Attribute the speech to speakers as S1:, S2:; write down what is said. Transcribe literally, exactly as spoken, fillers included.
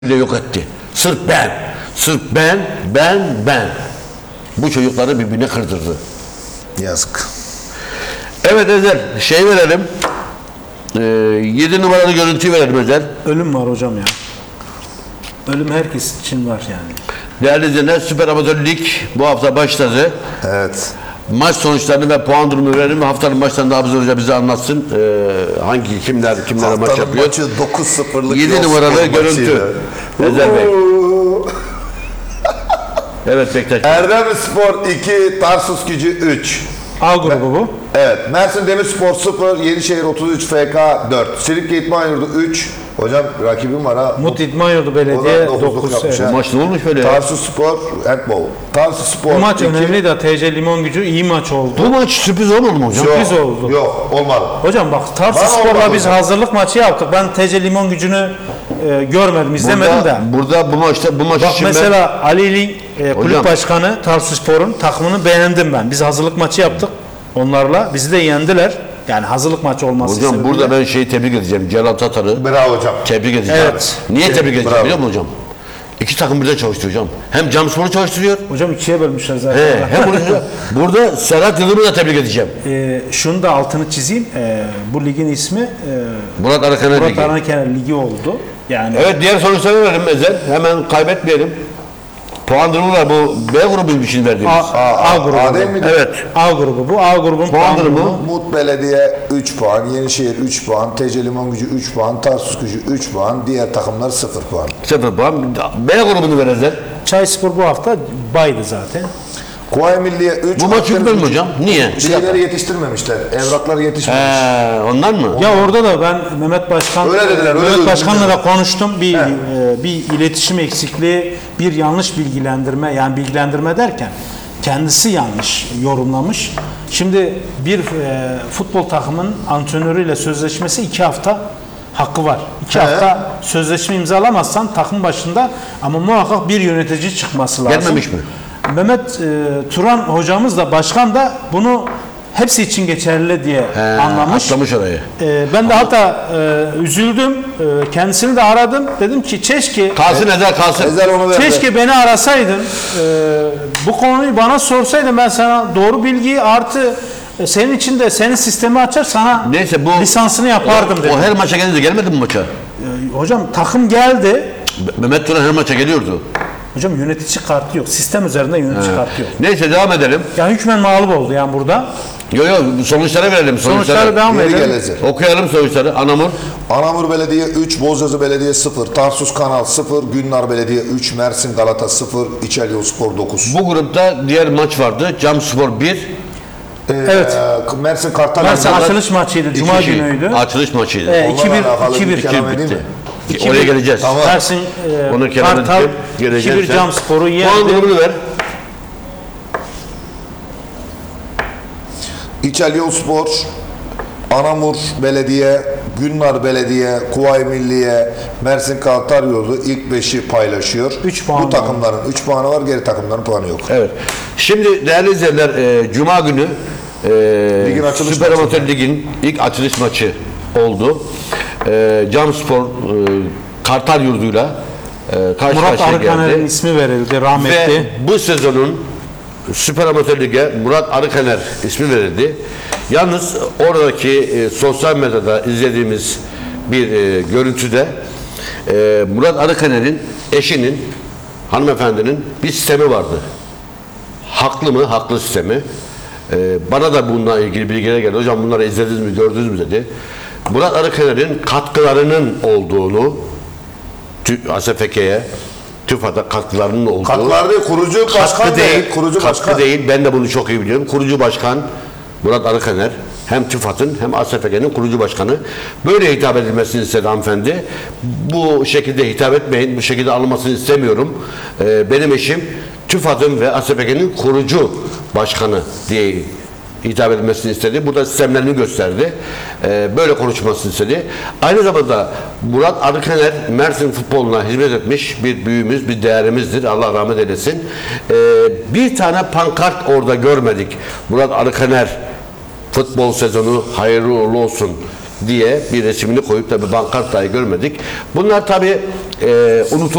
S1: bile yok etti. Sırf ben, sırf ben, ben, ben. Bu çocukları birbirine kırdırdı.
S2: Yazık.
S1: Evet Ezel, şey verelim. Ee, yedi numaralı görüntüyü verelim Ezel.
S3: Ölüm var hocam ya. Ölüm herkes için var yani.
S1: Değerli izleyenler, Süper Amatör Lig bu hafta başladı.
S2: Evet.
S1: Maç sonuçlarını ve puan durumunu verelim ve haftanın maçlarını da Abzal Hoca bize anlatsın. Ee, hangi kimler kimlere maç
S2: Haftanın
S1: yapıyor.
S2: maçı dokuz sıfırlık
S1: yedi numaralı görüntü. Ezel Bey. Evet Bektaş.
S2: Erdemspor iki, Tarsus Gücü üç.
S3: A grubu bu.
S2: Evet. Mersin Demirspor sıfır, Yenişehir otuz üç, F K dört. Silifke İtman Yurdu üç. Hocam rakibim var ha.
S3: Mut İdman Yurdu Belediye
S2: O da dokuzluk
S3: dokuz.
S2: yapmış
S3: Evet.
S2: ha.
S1: Bu maç ne olmuş böyle ya?
S2: Tarsus Spor, Handball. Tarsus Spor
S3: Bu maç
S2: iki.
S3: önemli de T C Limon Gücü iyi maç oldu.
S1: Bu maç sürpriz olmadı mı hocam?
S2: Yok,
S3: sürpriz oldu.
S2: Yok, olmadı.
S3: Hocam bak Tarsus
S2: Bana
S3: Spor'la
S2: olmadı
S3: biz
S2: hocam.
S3: hazırlık maçı yaptık. Ben T C Limon Gücü'nü e, görmedim, izlemedim
S1: Burada,
S3: de.
S1: burada bu maçta bu maç
S3: Bak
S1: için
S3: mesela Ali'nin e, kulüp
S1: Hocam.
S3: başkanı Tarsus Spor'un takımını beğendim ben. Biz hazırlık maçı yaptık onlarla. Bizi de yendiler. Yani hazırlık maçı
S1: ben,
S3: olması
S1: hocam
S3: sebebiyle.
S1: burada ben şeyi tebrik edeceğim. Celal Tatar'ı
S2: Bravo hocam.
S1: tebrik edeceğim.
S3: Evet.
S1: Niye tebrik edeceğim
S2: Bravo.
S1: biliyor musun hocam? İki takım birden çalıştırıyor hocam. Hem Camspor'u çalıştırıyor.
S3: Hocam ikiye bölmüşler zaten.
S1: He, hem burada, burada Serhat Yıldırım'ı da tebrik edeceğim.
S3: E, şunu da altını çizeyim. E, bu ligin ismi e,
S1: Murat Arakaner
S3: Murat
S1: Ligi.
S3: Aranakener Ligi oldu. Yani
S1: Evet, diğer sonuçları verelim Ezel. Hemen kaybetmeyelim. Puan durumu var. Bu B grubu için
S3: A,
S1: verdiğimiz.
S3: A, A grubu.
S2: A değil miydi?
S1: Evet.
S3: A grubu bu. A grubun
S1: Puan
S3: puan
S1: durumu.
S3: durumu.
S2: Mut Belediye üç puan, Yenişehir üç puan, T C Limon Gücü üç puan, Tarsus Gücü üç puan, diğer takımlar sıfır puan.
S1: Sıfır puan. B grubunu ver Ezel.
S3: Çayspor bu hafta baydı zaten.
S2: Kuvayi Milliye üç.
S1: Bu maç hükmü mü hocam? Niye?
S2: Şeyleri yetiştirmemişler, evrakları yetişmemiş.
S1: He, ondan mı?
S3: Ya orada da ben Mehmet Başkan
S2: Öyle dediler, öyle
S3: Mehmet
S2: duydum
S3: Başkan'la
S2: yani.
S3: da konuştum. Bir e, bir iletişim eksikliği, bir yanlış bilgilendirme, yani bilgilendirme derken kendisi yanlış yorumlamış. Şimdi bir e, futbol takımının antrenörüyle sözleşmesi iki hafta hakkı var. İki
S2: He.
S3: hafta sözleşme imzalamazsan takım başında ama muhakkak bir yönetici çıkması lazım.
S1: Gelmemiş mi?
S3: Mehmet e, Turan hocamız da başkan da bunu hepsi için geçerli diye
S1: He,
S3: anlamış.
S1: atlamış orayı.
S3: E, ben de hatta e, üzüldüm. E, kendisini de aradım. Dedim ki keşke
S1: Kalsın Ezel kalsın.
S2: Ezel onu verdi.
S3: keşke beni arasaydın. E, bu konuyu bana sorsaydın ben sana doğru bilgiyi artı e, senin için de senin sistemi açar sana
S1: Neyse bu
S3: lisansını yapardım
S1: o,
S3: dedim.
S1: o her maça gelince gelmedi mi maça?
S3: E, hocam takım geldi.
S1: Mehmet Turan her maça geliyordu.
S3: Hocam yönetici kartı yok. Sistem üzerinde yönetici kartı yok.
S1: Neyse devam edelim.
S3: Yani hükmen mağlup oldu yani burada.
S1: Yo yo sonuçlara verelim. Sonuçlara.
S3: Sonuçları devam
S2: Geri
S3: edelim.
S2: geleceğiz.
S1: Okuyalım sonuçları. Anamur.
S2: Anamur Belediye üç, Bozyazı Belediye sıfır, Tarsus Kanal sıfır, Günnar Belediye üç, Mersin Galata sıfır, İçelyurtspor dokuz.
S1: Bu grupta diğer maç vardı. Camspor bir.
S3: Evet.
S2: Ee, Mersin Kartal
S3: Mersin
S2: Galata-
S3: açılış maçıydı. Cuma
S1: İki-
S3: günüydü.
S1: Açılış maçıydı.
S3: Ee,
S2: Onlarla
S3: iki bir,
S2: alakalı
S3: iki bir.
S2: bir kelam edeyim mi?
S3: İki
S1: Oraya
S3: bir.
S1: geleceğiz.
S2: Tamam.
S3: Mersin e,
S1: Onu kelam
S3: Kartal
S1: edeceğim. Geleceğim
S3: iki bir
S1: sen.
S3: Camspor'u
S1: Puan
S3: yendi.
S1: durumunu ver.
S2: İçelyurtspor, Anamur Belediye, Günnar Belediye, Kuvayi Milliye, Mersin Kartal Yurdu ilk beşi paylaşıyor.
S3: Üç puan
S2: Bu takımların üç puanı var, geri takımların puanı yok.
S1: Evet. Şimdi değerli izleyenler, e, Cuma günü e,
S2: Ligin açılış
S1: Süper
S2: maçı.
S1: Amatör Lig'in ilk açılış maçı oldu. E, Camspor e, Kartal Yurdu'yla e, karşı
S3: Murat
S1: karşıya
S3: Arıkaner'in
S1: geldi.
S3: ismi verildi rahmetli.
S1: Ve bu sezonun Süper Amatör Lig'e Murat Arıkaner ismi verildi. Yalnız oradaki e, sosyal medyada izlediğimiz bir e, görüntüde e, Murat Arıkaner'in eşinin, hanımefendinin bir sistemi vardı. Haklı mı? Haklı sistemi. E, bana da bununla ilgili bilgiler geldi. Hocam bunları izlediniz mi, gördünüz mü dedi. Murat Arıkaner'in katkılarının olduğunu A S F K'ye TÜFA'da katkılarının olduğu.
S2: Katkılar değil, kurucu başkan
S1: Katkı
S2: değil.
S1: değil,
S2: Kurucu
S1: katkı
S2: başkan.
S1: değil. Ben de bunu çok iyi biliyorum. Kurucu başkan Murat Arıkaner hem TÜFAD'ın hem A S F K'nin kurucu başkanı. Böyle hitap edilmesini istedi hanımefendi. Bu şekilde hitap etmeyin. Bu şekilde alınmasını istemiyorum. Ee, benim eşim TÜFAD'ın ve A S F K'nin kurucu başkanı diye hitap edilmesini istedi. Burada sistemlerini gösterdi. Ee, böyle konuşmasını istedi. Aynı zamanda Murat Arıkaner Mersin futboluna hizmet etmiş bir büyüğümüz, bir değerimizdir. Allah rahmet eylesin. Ee, bir tane pankart orada görmedik. Murat Arıkaner futbol sezonu hayırlı uğurlu olsun diye bir resimini koyup da bir pankart dahi görmedik. Bunlar tabii e, unutulmuş